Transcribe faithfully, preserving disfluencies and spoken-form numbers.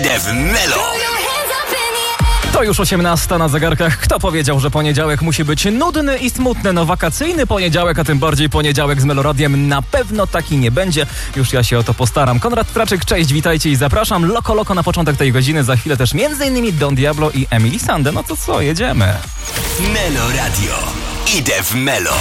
Idę w Melo. To już osiemnasta na zegarkach. Kto powiedział, że poniedziałek musi być nudny i smutny? No wakacyjny poniedziałek, a tym bardziej poniedziałek z Meloradiem na pewno taki nie będzie. Już ja się o to postaram. Konrad Traczyk, cześć, witajcie i zapraszam. Loko Loko na początek tej godziny. Za chwilę też między innymi Don Diablo i Emily Sandé. No to co, jedziemy. Melo Radio. Idę w Melo.